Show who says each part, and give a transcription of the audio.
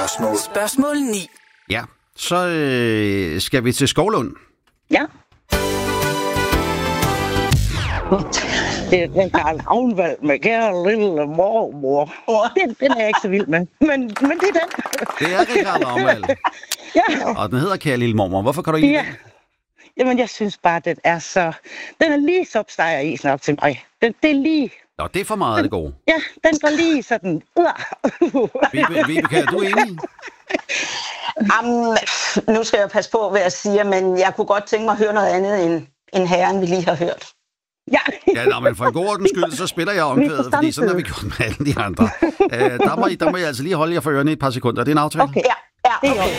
Speaker 1: Spørgsmål 9.
Speaker 2: Ja, så skal vi til Skovlund.
Speaker 3: Ja. Det er den Karl Ravnvald med kære lille mormor. Den er jeg ikke så vild med. Men det er den.
Speaker 2: Det er Karl Ravnvald.
Speaker 3: Ja.
Speaker 2: Og den hedder Kære Lille Mormor. Hvorfor kan du ikke lide den?
Speaker 3: Jamen, jeg synes bare, den er lige sopsteger isen op til mig. Det er lige...
Speaker 2: Nå, det er for meget af det gode.
Speaker 3: Ja, den går lige sådan...
Speaker 2: Vibeke, er du enig?
Speaker 4: Nu skal jeg passe på, hvad jeg siger, men jeg kunne godt tænke mig at høre noget andet end herren, vi lige har hørt.
Speaker 3: Ja,
Speaker 2: men for en god ordens skyld, så spiller jeg omkvædet, fordi sådan har vi gjort med alle de andre. Der må I altså lige holde jer for ørerne i et par sekunder. Det er en aftale?
Speaker 3: Okay.
Speaker 4: Ja, okay.